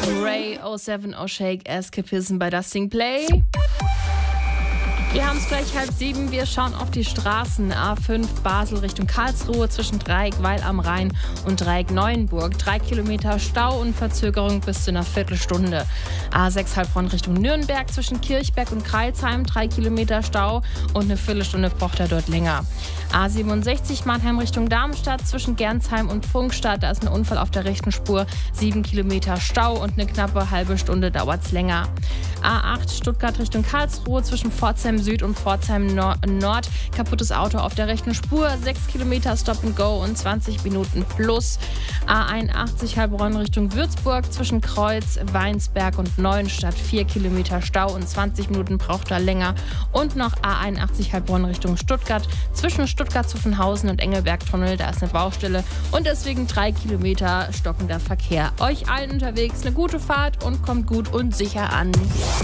Ray 07 Shake Escapism bei Dusting Play. Wir haben es gleich 6:30. Wir schauen auf die Straßen. A5 Basel Richtung Karlsruhe zwischen Dreieck-Weil am Rhein und Dreieck-Neuenburg. 3 Kilometer Stau und Verzögerung bis zu einer Viertelstunde. A6 Heilbronn Richtung Nürnberg zwischen Kirchberg und Crailsheim. 3 Kilometer Stau und eine Viertelstunde braucht er dort länger. A67 Mannheim Richtung Darmstadt zwischen Gernsheim und Pfungstadt. Da ist ein Unfall auf der rechten Spur. 7 Kilometer Stau und eine knappe halbe Stunde dauert es länger. A8 Stuttgart Richtung Karlsruhe zwischen Pforzheim Süd und Pforzheim Nord. Kaputtes Auto auf der rechten Spur. 6 Kilometer Stop and Go und 20 Minuten plus. A81 Heilbronn Richtung Würzburg zwischen Kreuz, Weinsberg und Neuenstadt. 4 Kilometer Stau und 20 Minuten braucht er länger. Und noch A81 Heilbronn Richtung Stuttgart zwischen Stuttgart-Zuffenhausen und Engelberg-Tunnel. Da ist eine Baustelle und deswegen 3 Kilometer stockender Verkehr. Euch allen unterwegs eine gute Fahrt und kommt gut und sicher an.